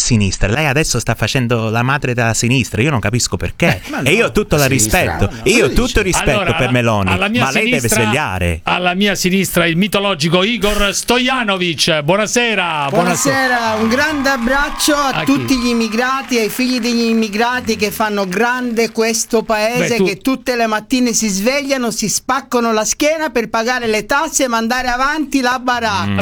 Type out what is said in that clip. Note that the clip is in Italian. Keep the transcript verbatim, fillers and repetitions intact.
sinistra. Lei adesso sta facendo la madre della sinistra, io non capisco perché. Eh, no, e io ho tutto il rispetto, no, no, io ho dice? tutto il rispetto Allora, per Meloni, alla mia ma lei sinistra, deve svegliare. Alla mia sinistra il mitologico Igor Stojanovic. Buonasera. Buonasera, un grande abbraccio a, A tutti chi? gli immigrati, ai figli degli immigrati che fanno grande questo paese. Beh, tu- che tutte le mattine si svegliano, si spaccano la schiena per pagare le tasse e mandare avanti la baracca.